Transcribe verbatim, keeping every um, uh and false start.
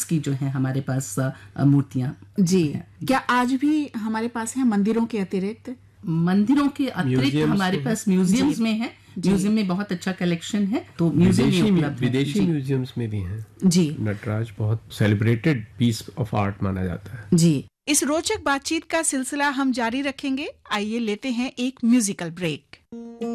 की जो है हमारे पास मूर्तियां जी। क्या आज भी हमारे पास है मंदिरों के अतिरिक्त? मंदिरों के अतिरिक्त हमारे पास म्यूजियम्स में है। म्यूजियम में बहुत अच्छा कलेक्शन है, तो म्यूजियम में उपलब्ध है। विदेशी म्यूजियम्स में भी हैं जी। नटराज बहुत सेलिब्रेटेड पीस ऑफ आर्ट माना जाता है जी। इस रोचक बातचीत का सिलसिला हम जारी रखेंगे। आइए लेते हैं एक म्यूजिकल ब्रेक।